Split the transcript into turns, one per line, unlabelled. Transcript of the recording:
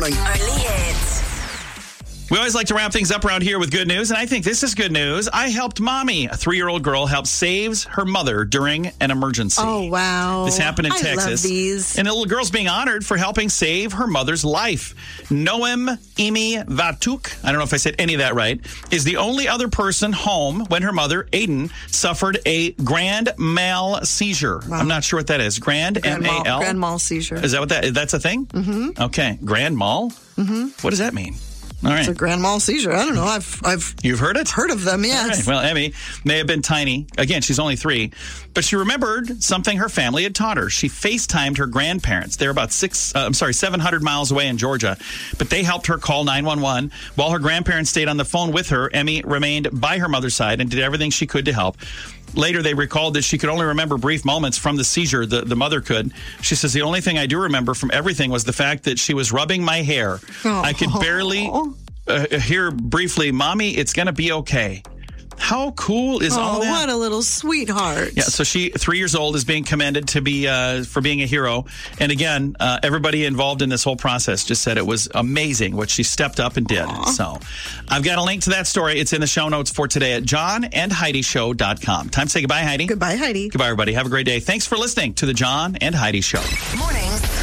calling.
Only Hits.
We always like to wrap things up around here with good news, and I think this is good news. I helped Mommy. A 3-year-old girl helped save her mother during an emergency.
Oh, wow.
This happened in Texas.
I love these.
And the little girl's being honored for helping save her mother's life. Noem Imi Vatuk, I don't know if I said any of that right, is the only other person home when her mother, Aiden, suffered a grand mal seizure. Wow. I'm not sure what that is. Grand M-A-L?
Grand mal seizure.
Is that what that's a thing?
Mm-hmm.
Okay. Grand mal?
Mm-hmm.
What does that mean? All right.
It's a grand mal seizure. I don't know. I've
You've heard it?
Heard of them, yes.
All right. Well, Emmy may have been tiny. Again, she's only 3. But she remembered something her family had taught her. She FaceTimed her grandparents. They're about 700 miles away in Georgia. But they helped her call 911. While her grandparents stayed on the phone with her, Emmy remained by her mother's side and did everything she could to help. Later, they recalled that she could only remember brief moments from the seizure. The mother could. She says, the only thing I do remember from everything was the fact that she was rubbing my hair. Oh. I could barely hear briefly, Mommy, it's going to be okay. How cool is all that?
Oh, what a little sweetheart.
Yeah, so she, 3 years old, is being commended to be for being a hero. And again, everybody involved in this whole process just said it was amazing what she stepped up and did. Aww. So I've got a link to that story. It's in the show notes for today at johnandheidishow.com. Time to say goodbye, Heidi.
Goodbye, Heidi.
Goodbye, everybody. Have a great day. Thanks for listening to the John and Heidi Show.
Mornings